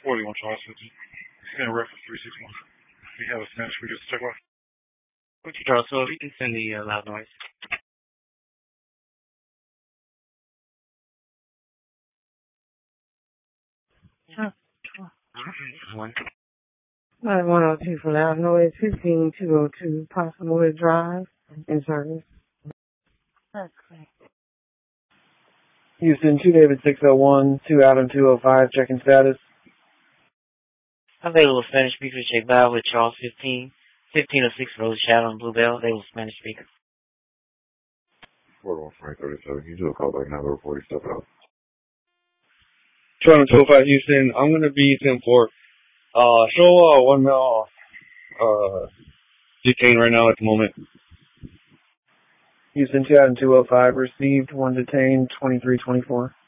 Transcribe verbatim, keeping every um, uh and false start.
forty-one Charles fifty. Send reference three six one. We have a Spanish speaker to check out. Which Charles, so if you can send the uh, loud noise. Huh. One. nine one oh two for loud noise, fifteen two oh two Possible Drive in service. That's correct. Houston, two David six oh one, two Adam two oh five, checking status. Available Spanish speaker, check by with Charles fifteen. fifteen oh six Rose Shadow and Bluebell, available Spanish speaker. forty-one Frank thirty-seven. You do a call back now before you step out. Toronto two oh five Houston, I'm going to be ten four. Uh, show uh, one male uh, detained right now at the moment. Houston two Adam two oh five, received, one detained, twenty-three twenty-four.